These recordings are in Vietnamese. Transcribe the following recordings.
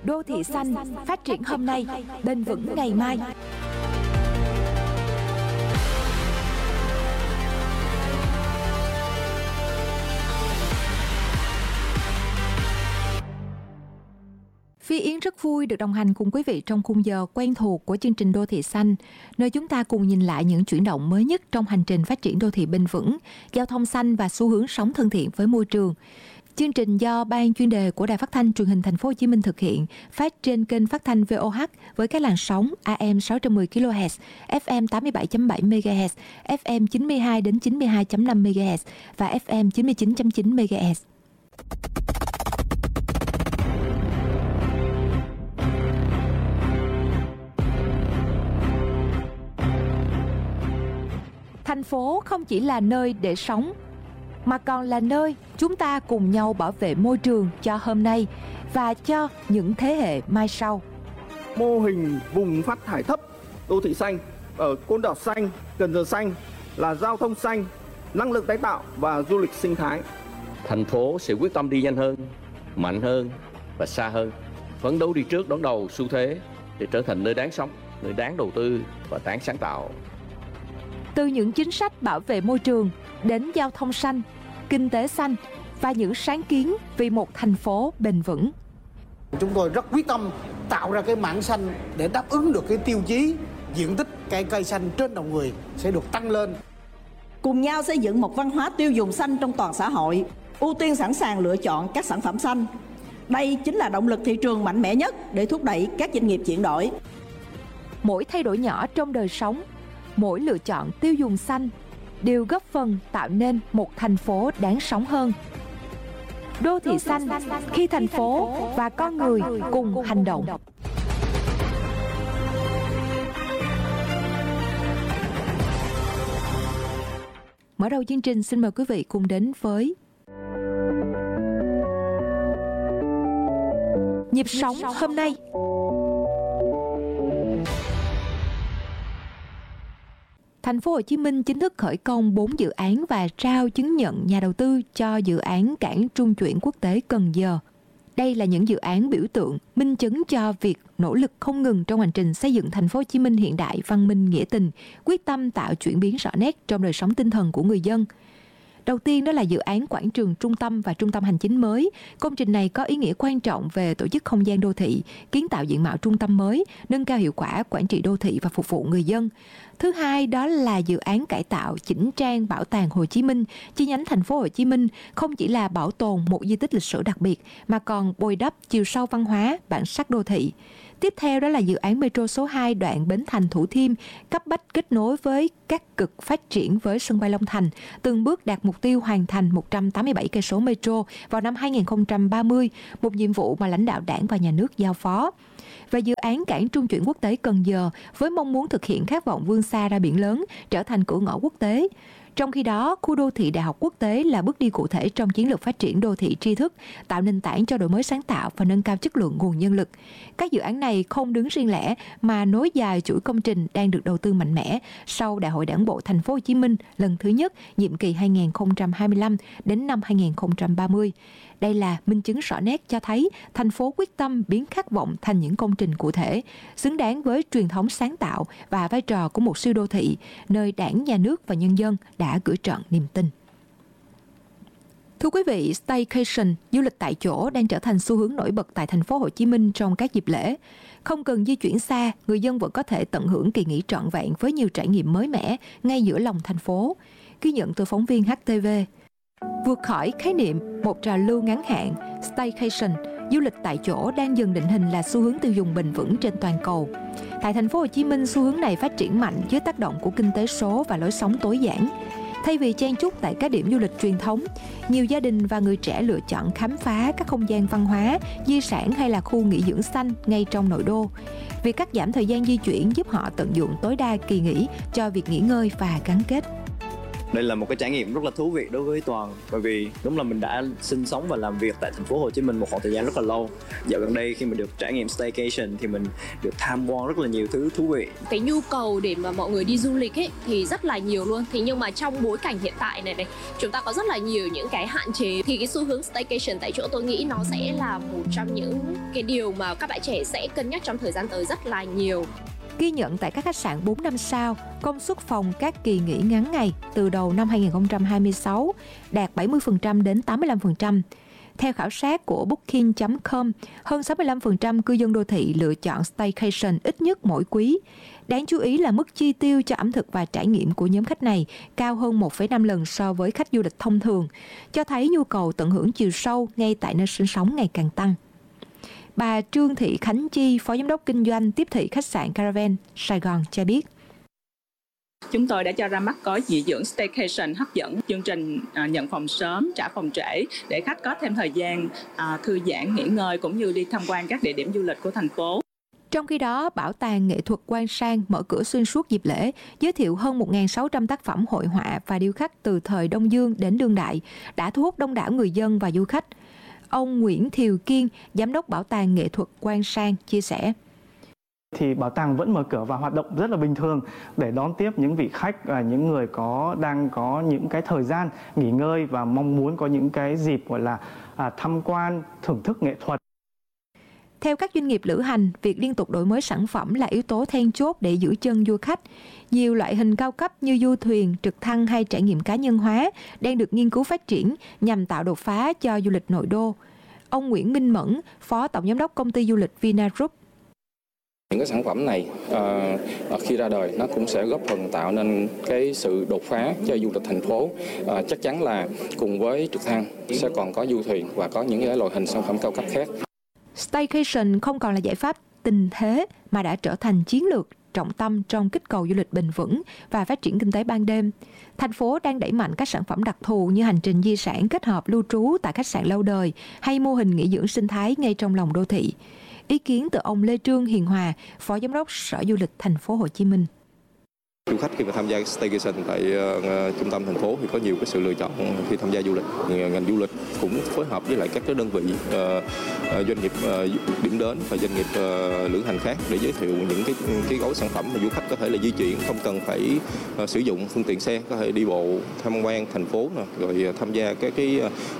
Đô thị xanh, phát triển hôm nay, bền vững ngày mai. Phi Yến rất vui được đồng hành cùng quý vị trong khung giờ quen thuộc của chương trình Đô thị xanh, nơi chúng ta cùng nhìn lại những chuyển động mới nhất trong hành trình phát triển đô thị bền vững, giao thông xanh và xu hướng sống thân thiện với môi trường. Chương trình do Ban chuyên đề của Đài Phát thanh Truyền hình Thành phố Hồ Chí Minh thực hiện, phát trên kênh phát thanh VOH với các làn sóng AM 610 kHz, FM 87.7 MHz, FM 92 đến 92.5 MHz và FM 99.9 MHz. Thành phố không chỉ là nơi để sống, mà còn là nơi chúng ta cùng nhau bảo vệ môi trường cho hôm nay và cho những thế hệ mai sau. Mô hình vùng phát thải thấp đô thị xanh ở Côn Đảo xanh, Cần Giờ xanh là giao thông xanh, năng lượng tái tạo và du lịch sinh thái. Thành phố sẽ quyết tâm đi nhanh hơn, mạnh hơn và xa hơn, phấn đấu đi trước đón đầu xu thế để trở thành nơi đáng sống, nơi đáng đầu tư và đáng sáng tạo. Từ những chính sách bảo vệ môi trường đến giao thông xanh, kinh tế xanh và những sáng kiến vì một thành phố bền vững. Chúng tôi rất quyết tâm tạo ra cái mảng xanh để đáp ứng được cái tiêu chí diện tích cây xanh trên đầu người sẽ được tăng lên. Cùng nhau xây dựng một văn hóa tiêu dùng xanh trong toàn xã hội, ưu tiên sẵn sàng lựa chọn các sản phẩm xanh. Đây chính là động lực thị trường mạnh mẽ nhất để thúc đẩy các doanh nghiệp chuyển đổi. Mỗi thay đổi nhỏ trong đời sống, mỗi lựa chọn tiêu dùng xanh đều góp phần tạo nên một thành phố đáng sống hơn. Đô thị xanh khi thành phố và con người cùng hành động. Mở đầu chương trình, xin mời quý vị cùng đến với Nhịp sống hôm nay. Thành phố Hồ Chí Minh chính thức khởi công 4 dự án và trao chứng nhận nhà đầu tư cho dự án cảng trung chuyển quốc tế Cần Giờ. Đây là những dự án biểu tượng, minh chứng cho việc nỗ lực không ngừng trong hành trình xây dựng Thành phố Hồ Chí Minh hiện đại, văn minh, nghĩa tình, quyết tâm tạo chuyển biến rõ nét trong đời sống tinh thần của người dân. Đầu tiên đó là dự án quảng trường trung tâm và trung tâm hành chính mới. Công trình này có ý nghĩa quan trọng về tổ chức không gian đô thị, kiến tạo diện mạo trung tâm mới, nâng cao hiệu quả quản trị đô thị và phục vụ người dân. Thứ hai đó là dự án cải tạo chỉnh trang Bảo tàng Hồ Chí Minh, chi nhánh Thành phố Hồ Chí Minh không chỉ là bảo tồn một di tích lịch sử đặc biệt mà còn bồi đắp chiều sâu văn hóa, bản sắc đô thị. Tiếp theo đó là dự án Metro số 2 đoạn Bến Thành Thủ Thiêm, cấp bách kết nối với các cực phát triển với sân bay Long Thành, từng bước đạt mục tiêu hoàn thành 187 cây số metro vào năm 2030, một nhiệm vụ mà lãnh đạo Đảng và Nhà nước giao phó. Và dự án cảng trung chuyển quốc tế Cần Giờ với mong muốn thực hiện khát vọng vươn xa ra biển lớn, trở thành cửa ngõ quốc tế. Trong khi đó, khu đô thị Đại học Quốc tế là bước đi cụ thể trong chiến lược phát triển đô thị tri thức, tạo nền tảng cho đổi mới sáng tạo và nâng cao chất lượng nguồn nhân lực. Các dự án này không đứng riêng lẻ mà nối dài chuỗi công trình đang được đầu tư mạnh mẽ sau Đại hội Đảng bộ Thành phố Hồ Chí Minh lần thứ nhất, nhiệm kỳ 2025 đến năm 2030. Đây là minh chứng rõ nét cho thấy thành phố quyết tâm biến khát vọng thành những công trình cụ thể, xứng đáng với truyền thống sáng tạo và vai trò của một siêu đô thị, nơi Đảng, Nhà nước và nhân dân đã gửi trọn niềm tin. Thưa quý vị, staycation, du lịch tại chỗ đang trở thành xu hướng nổi bật tại Thành phố Hồ Chí Minh trong các dịp lễ. Không cần di chuyển xa, người dân vẫn có thể tận hưởng kỳ nghỉ trọn vẹn với nhiều trải nghiệm mới mẻ ngay giữa lòng thành phố. Ghi nhận từ phóng viên HTV. Vượt khỏi khái niệm một trào lưu ngắn hạn, staycation, du lịch tại chỗ đang dần định hình là xu hướng tiêu dùng bền vững trên toàn cầu. Tại Thành phố Hồ Chí Minh, xu hướng này phát triển mạnh dưới tác động của kinh tế số và lối sống tối giản. Thay vì chen chúc tại các điểm du lịch truyền thống, nhiều gia đình và người trẻ lựa chọn khám phá các không gian văn hóa, di sản hay là khu nghỉ dưỡng xanh ngay trong nội đô. Việc cắt giảm thời gian di chuyển giúp họ tận dụng tối đa kỳ nghỉ cho việc nghỉ ngơi và gắn kết. Đây là một cái trải nghiệm rất là thú vị đối với Toàn, bởi vì đúng là mình đã sinh sống và làm việc tại thành phố Hồ Chí Minh một khoảng thời gian rất là lâu. Dạo gần đây khi mình được trải nghiệm staycation thì mình được tham quan rất là nhiều thứ thú vị. Cái nhu cầu để mà mọi người đi du lịch ấy thì rất là nhiều luôn. Thì nhưng mà trong bối cảnh hiện tại này chúng ta có rất là nhiều những cái hạn chế. Thì cái xu hướng staycation tại chỗ tôi nghĩ nó sẽ là một trong những cái điều mà các bạn trẻ sẽ cân nhắc trong thời gian tới rất là nhiều. Ghi nhận tại các khách sạn 4 năm sao, công suất phòng các kỳ nghỉ ngắn ngày từ đầu năm 2026 đạt 70% đến 85%. Theo khảo sát của Booking.com, hơn 65% cư dân đô thị lựa chọn staycation ít nhất mỗi quý. Đáng chú ý là mức chi tiêu cho ẩm thực và trải nghiệm của nhóm khách này cao hơn 1,5 lần so với khách du lịch thông thường, cho thấy nhu cầu tận hưởng chiều sâu ngay tại nơi sinh sống ngày càng tăng. Bà Trương Thị Khánh Chi, Phó Giám đốc Kinh doanh tiếp thị khách sạn Caravan Sài Gòn cho biết. Chúng tôi đã cho ra mắt gói nghỉ dưỡng staycation hấp dẫn, chương trình nhận phòng sớm, trả phòng trễ để khách có thêm thời gian thư giãn, nghỉ ngơi cũng như đi tham quan các địa điểm du lịch của thành phố. Trong khi đó, Bảo tàng Nghệ thuật Quan Sang mở cửa xuyên suốt dịp lễ, giới thiệu hơn 1.600 tác phẩm hội họa và điêu khắc từ thời Đông Dương đến đương đại, đã thu hút đông đảo người dân và du khách. Ông Nguyễn Thiều Kiên, Giám đốc Bảo tàng Nghệ thuật Quan Sang chia sẻ. Thì bảo tàng vẫn mở cửa và hoạt động rất là bình thường để đón tiếp những vị khách và những người đang có những cái thời gian nghỉ ngơi và mong muốn có những cái dịp gọi là tham quan, thưởng thức nghệ thuật. Theo các doanh nghiệp lữ hành, việc liên tục đổi mới sản phẩm là yếu tố then chốt để giữ chân du khách. Nhiều loại hình cao cấp như du thuyền, trực thăng hay trải nghiệm cá nhân hóa đang được nghiên cứu phát triển nhằm tạo đột phá cho du lịch nội đô. Ông Nguyễn Minh Mẫn, Phó Tổng Giám đốc Công ty Du lịch Vinagroup. Những cái sản phẩm này khi ra đời nó cũng sẽ góp phần tạo nên cái sự đột phá cho du lịch thành phố. Chắc chắn là cùng với trực thăng sẽ còn có du thuyền và có những cái loại hình sản phẩm cao cấp khác. Staycation không còn là giải pháp tình thế mà đã trở thành chiến lược trọng tâm trong kích cầu du lịch bền vững và phát triển kinh tế ban đêm. Thành phố đang đẩy mạnh các sản phẩm đặc thù như hành trình di sản kết hợp lưu trú tại khách sạn lâu đời hay mô hình nghỉ dưỡng sinh thái ngay trong lòng đô thị. Ý kiến từ ông Lê Trương Hiền Hòa, Phó Giám đốc Sở Du lịch Thành phố Hồ Chí Minh. Du khách khi mà tham gia staycation tại trung tâm thành phố thì có nhiều cái sự lựa chọn khi tham gia du lịch. Ngành du lịch cũng phối hợp với lại các cái đơn vị doanh nghiệp điểm đến và doanh nghiệp lữ hành khác để giới thiệu những cái gói sản phẩm mà du khách có thể là di chuyển, không cần phải sử dụng phương tiện xe, có thể đi bộ tham quan thành phố rồi tham gia các cái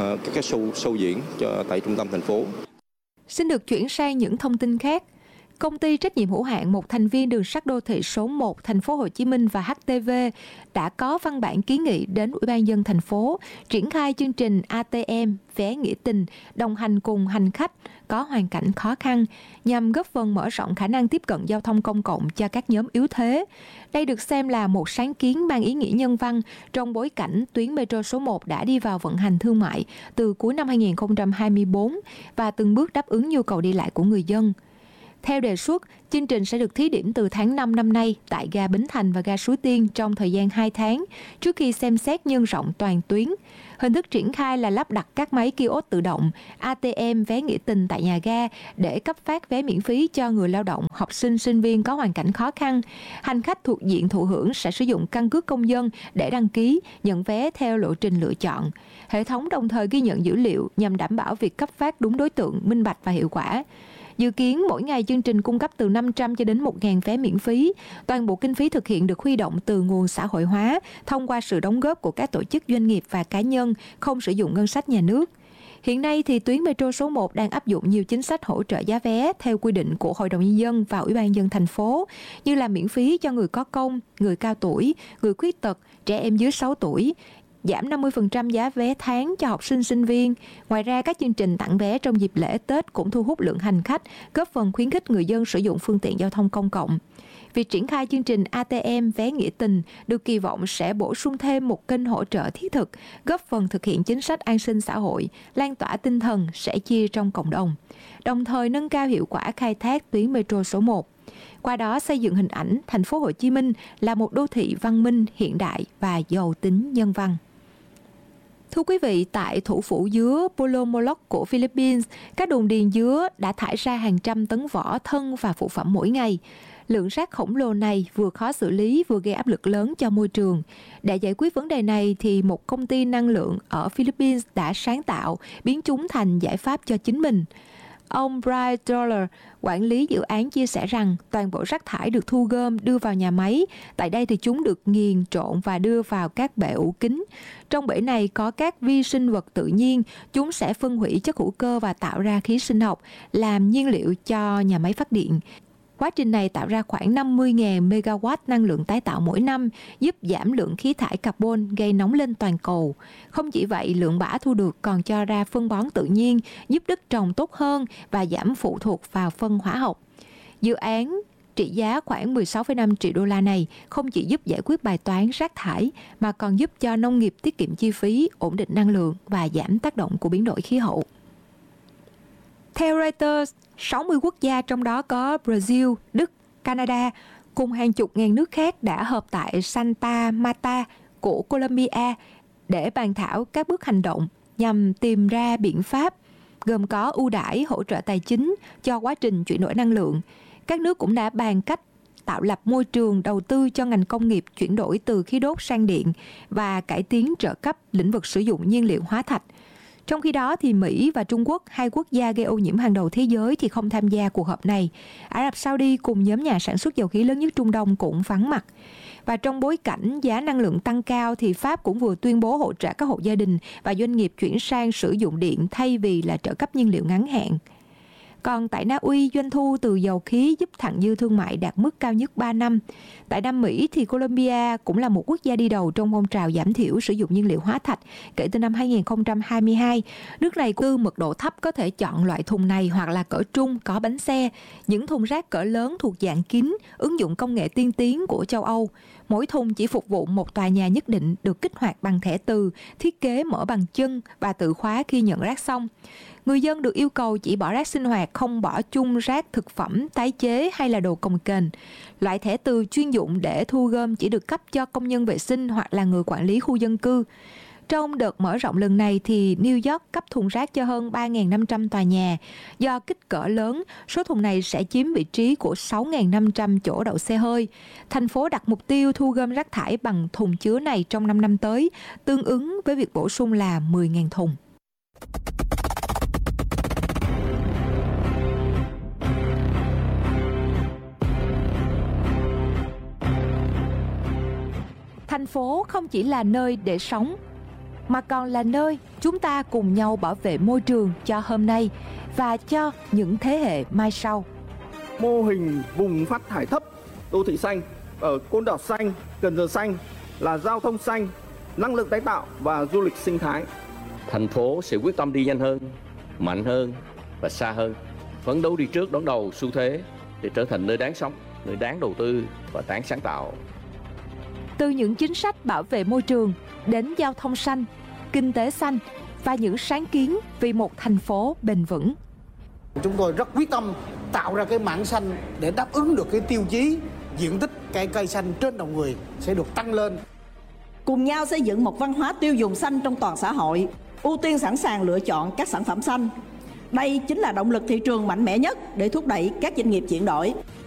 show diễn tại trung tâm thành phố. Xin được chuyển sang những thông tin khác. Công ty trách nhiệm hữu hạn một thành viên đường sắt đô thị số 1 thành phố Hồ Chí Minh và HTV đã có văn bản kiến nghị đến Ủy ban nhân dân thành phố triển khai chương trình ATM vé nghĩa tình đồng hành cùng hành khách có hoàn cảnh khó khăn nhằm góp phần mở rộng khả năng tiếp cận giao thông công cộng cho các nhóm yếu thế. Đây được xem là một sáng kiến mang ý nghĩa nhân văn trong bối cảnh tuyến metro số 1 đã đi vào vận hành thương mại từ cuối năm 2024 và từng bước đáp ứng nhu cầu đi lại của người dân. Theo đề xuất, chương trình sẽ được thí điểm từ tháng 5 năm nay tại ga Bến Thành và ga Suối Tiên trong thời gian 2 tháng, trước khi xem xét nhân rộng toàn tuyến. Hình thức triển khai là lắp đặt các máy kiosk tự động, ATM vé nghĩa tình tại nhà ga để cấp phát vé miễn phí cho người lao động, học sinh, sinh viên có hoàn cảnh khó khăn. Hành khách thuộc diện thụ hưởng sẽ sử dụng căn cước công dân để đăng ký, nhận vé theo lộ trình lựa chọn. Hệ thống đồng thời ghi nhận dữ liệu nhằm đảm bảo việc cấp phát đúng đối tượng, minh bạch và hiệu quả. Dự kiến mỗi ngày chương trình cung cấp từ 500 cho đến 1.000 vé miễn phí. Toàn bộ kinh phí thực hiện được huy động từ nguồn xã hội hóa thông qua sự đóng góp của các tổ chức doanh nghiệp và cá nhân, không sử dụng ngân sách nhà nước. Hiện nay thì tuyến metro số 1 đang áp dụng nhiều chính sách hỗ trợ giá vé theo quy định của Hội đồng Nhân dân và Ủy ban nhân dân thành phố, như là miễn phí cho người có công, người cao tuổi, người khuyết tật, trẻ em dưới 6 tuổi, giảm 50% giá vé tháng cho học sinh sinh viên. Ngoài ra, các chương trình tặng vé trong dịp lễ Tết cũng thu hút lượng hành khách, góp phần khuyến khích người dân sử dụng phương tiện giao thông công cộng. Việc triển khai chương trình ATM vé nghĩa tình được kỳ vọng sẽ bổ sung thêm một kênh hỗ trợ thiết thực, góp phần thực hiện chính sách an sinh xã hội, lan tỏa tinh thần sẻ chia trong cộng đồng, đồng thời nâng cao hiệu quả khai thác tuyến metro số 1. Qua đó xây dựng hình ảnh thành phố Hồ Chí Minh là một đô thị văn minh, hiện đại và giàu tính nhân văn. Thưa quý vị, tại thủ phủ dứa Polomolok của Philippines, các đồn điền dứa đã thải ra hàng trăm tấn vỏ, thân và phụ phẩm mỗi ngày. Lượng rác khổng lồ này vừa khó xử lý vừa gây áp lực lớn cho môi trường. Để giải quyết vấn đề này thì một công ty năng lượng ở Philippines đã sáng tạo biến chúng thành giải pháp cho chính mình. Ông Brian Dollar, quản lý dự án, chia sẻ rằng toàn bộ rác thải được thu gom đưa vào nhà máy. Tại đây thì chúng được nghiền trộn và đưa vào các bể ủ kính. Trong bể này có các vi sinh vật tự nhiên, chúng sẽ phân hủy chất hữu cơ và tạo ra khí sinh học, làm nhiên liệu cho nhà máy phát điện. Quá trình này tạo ra khoảng 50.000 MW năng lượng tái tạo mỗi năm, giúp giảm lượng khí thải carbon gây nóng lên toàn cầu. Không chỉ vậy, lượng bã thu được còn cho ra phân bón tự nhiên, giúp đất trồng tốt hơn và giảm phụ thuộc vào phân hóa học. Dự án trị giá khoảng 16,5 triệu đô la này không chỉ giúp giải quyết bài toán rác thải mà còn giúp cho nông nghiệp tiết kiệm chi phí, ổn định năng lượng và giảm tác động của biến đổi khí hậu. Theo Reuters, 60 quốc gia trong đó có Brazil, Đức, Canada cùng hàng chục ngàn nước khác đã họp tại Santa Marta của Colombia để bàn thảo các bước hành động nhằm tìm ra biện pháp gồm có ưu đãi hỗ trợ tài chính cho quá trình chuyển đổi năng lượng. Các nước cũng đã bàn cách tạo lập môi trường đầu tư cho ngành công nghiệp chuyển đổi từ khí đốt sang điện và cải tiến trợ cấp lĩnh vực sử dụng nhiên liệu hóa thạch. Trong khi đó thì Mỹ và Trung Quốc, hai quốc gia gây ô nhiễm hàng đầu thế giới thì không tham gia cuộc họp này. Ả Rập Saudi cùng nhóm nhà sản xuất dầu khí lớn nhất Trung Đông cũng vắng mặt. Và trong bối cảnh giá năng lượng tăng cao thì Pháp cũng vừa tuyên bố hỗ trợ các hộ gia đình và doanh nghiệp chuyển sang sử dụng điện thay vì là trợ cấp nhiên liệu ngắn hạn. Còn tại Na Uy, doanh thu từ dầu khí giúp thặng dư thương mại đạt mức cao nhất 3 năm. Tại Nam Mỹ thì Colombia cũng là một quốc gia đi đầu trong phong trào giảm thiểu sử dụng nhiên liệu hóa thạch kể từ năm 2022. Nước này cư mật độ thấp có thể chọn loại thùng này hoặc là cỡ trung có bánh xe. Những thùng rác cỡ lớn thuộc dạng kín, ứng dụng công nghệ tiên tiến của châu Âu. Mỗi thùng chỉ phục vụ một tòa nhà nhất định, được kích hoạt bằng thẻ từ, thiết kế mở bằng chân và tự khóa khi nhận rác xong. Người dân được yêu cầu chỉ bỏ rác sinh hoạt, không bỏ chung rác thực phẩm, tái chế hay là đồ cồng kềnh. Loại thẻ từ chuyên dụng để thu gom chỉ được cấp cho công nhân vệ sinh hoặc là người quản lý khu dân cư. Trong đợt mở rộng lần này thì New York cấp thùng rác cho hơn 3.500 tòa nhà. Do kích cỡ lớn, số thùng này sẽ chiếm vị trí của 6.500 chỗ đậu xe hơi. Thành phố đặt mục tiêu thu gom rác thải bằng thùng chứa này trong 5 năm tới, tương ứng với việc bổ sung là 10.000 thùng. Thành phố không chỉ là nơi để sống, mà còn là nơi chúng ta cùng nhau bảo vệ môi trường cho hôm nay và cho những thế hệ mai sau. Mô hình vùng phát thải thấp đô thị xanh ở Côn Đảo xanh, Cần Giờ xanh là giao thông xanh, năng lượng tái tạo và du lịch sinh thái. Thành phố sẽ quyết tâm đi nhanh hơn, mạnh hơn và xa hơn, phấn đấu đi trước đón đầu xu thế để trở thành nơi đáng sống, nơi đáng đầu tư và đáng sáng tạo. Từ những chính sách bảo vệ môi trường đến giao thông xanh, kinh tế xanh và những sáng kiến vì một thành phố bền vững. Chúng tôi rất quyết tâm tạo ra cái mảng xanh để đáp ứng được cái tiêu chí diện tích cây xanh trên đầu người sẽ được tăng lên. Cùng nhau xây dựng một văn hóa tiêu dùng xanh trong toàn xã hội, ưu tiên sẵn sàng lựa chọn các sản phẩm xanh. Đây chính là động lực thị trường mạnh mẽ nhất để thúc đẩy các doanh nghiệp chuyển đổi.